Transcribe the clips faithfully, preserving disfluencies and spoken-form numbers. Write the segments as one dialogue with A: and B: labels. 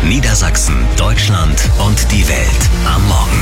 A: Niedersachsen, Deutschland und die Welt am Morgen.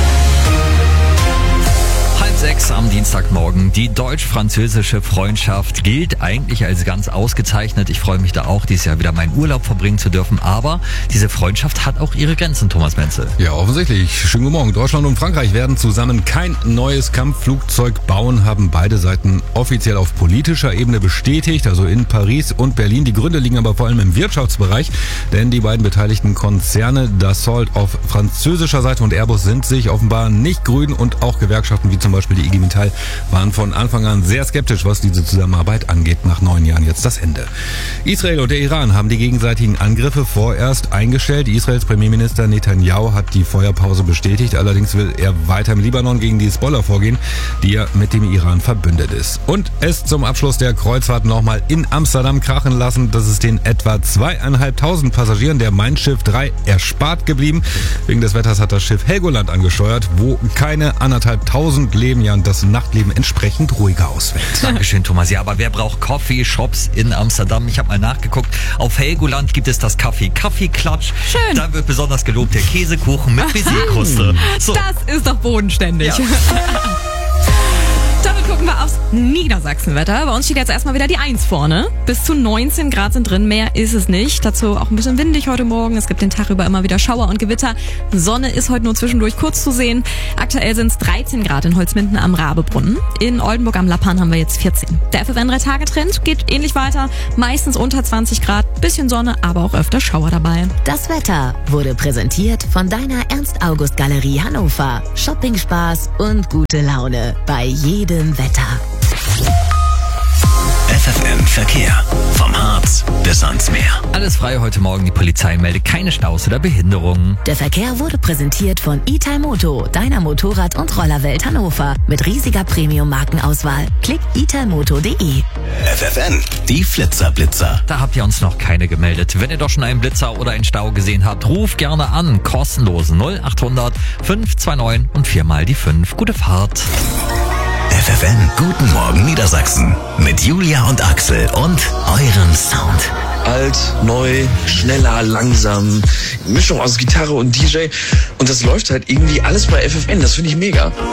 A: Halb sechs am Dienstagmorgen. Die deutsch-französische Freundschaft gilt eigentlich als ganz ausgezeichnet. Ich freue mich da auch, dieses Jahr wieder meinen Urlaub verbringen zu dürfen. Aber diese Freundschaft hat auch ihre Grenzen, Thomas Menzel.
B: Ja, offensichtlich. Schönen guten Morgen. Deutschland und Frankreich werden zusammen kein neues Kampfflugzeug bauen, haben beide Seiten offiziell auf politischer Ebene bestätigt, also in Paris und Berlin. Die Gründe liegen aber vor allem im Wirtschaftsbereich, denn die beiden beteiligten Konzerne, Dassault auf französischer Seite und Airbus, sind sich offenbar nicht grün, und auch Gewerkschaften wie zum Beispiel die I G Metall waren von Anfang an sehr skeptisch, was diese Zusammenarbeit angeht. Nach neun Jahren jetzt das Ende. Israel und der Iran haben die gegenseitigen Angriffe vorerst eingestellt. Israels Premierminister Netanyahu hat die Feuerpause bestätigt. Allerdings will er weiter im Libanon gegen die Hisbollah vorgehen, die ja mit dem Iran verbündet ist. Und es zum Abschluss der Kreuzfahrt nochmal in Amsterdam krachen lassen. Das ist den etwa zweieinhalbtausend Passagieren der Mein Schiff drei erspart geblieben. Wegen des Wetters hat das Schiff Helgoland angesteuert, wo keine anderthalbtausend leben, ja, und das Nachtleben entsprechend ruhiger ausfällt.
A: Dankeschön, Thomas. Ja, aber wer braucht Coffeeshops in Amsterdam? Ich habe mal nachgeguckt. Auf Helgoland gibt es das Café Kaffeeklatsch.
C: Schön.
A: Da wird besonders gelobt der Käsekuchen mit Baiserkruste.
C: So. Das ist doch bodenständig. Ja. Damit gucken wir aufs Niedersachsenwetter. Bei uns steht jetzt erstmal wieder die eins vorne. Bis zu neunzehn Grad sind drin, mehr ist es nicht. Dazu auch ein bisschen windig heute Morgen. Es gibt den Tag über immer wieder Schauer und Gewitter. Sonne ist heute nur zwischendurch kurz zu sehen. Aktuell sind es dreizehn Grad in Holzminden am Rabebrunnen. In Oldenburg am Lappan haben wir jetzt vierzehn. Der F F N drei Tage Trend geht ähnlich weiter. Meistens unter zwanzig Grad, bisschen Sonne, aber auch öfter Schauer dabei.
D: Das Wetter wurde präsentiert von deiner Ernst-August-Galerie Hannover. Shopping-Spaß und gute Laune bei jedem Wetter.
A: F F M Verkehr. Vom Harz bis ans Meer. Alles frei heute Morgen. Die Polizei meldet keine Staus oder Behinderungen.
D: Der Verkehr wurde präsentiert von Italmoto, deiner Motorrad- und Rollerwelt Hannover. Mit riesiger Premium-Markenauswahl. Klick italmoto punkt de.
A: F F N, die Flitzerblitzer. Da habt ihr uns noch keine gemeldet. Wenn ihr doch schon einen Blitzer oder einen Stau gesehen habt, ruft gerne an. Kostenlos null acht hundert fünf zwei neun und viermal die fünf. Gute Fahrt. F F N, guten Morgen Niedersachsen. Mit Julia und Axel und eurem Sound.
E: Alt, neu, schneller, langsam. Mischung aus Gitarre und D J. Und das läuft halt irgendwie alles bei F F N. Das finde ich mega.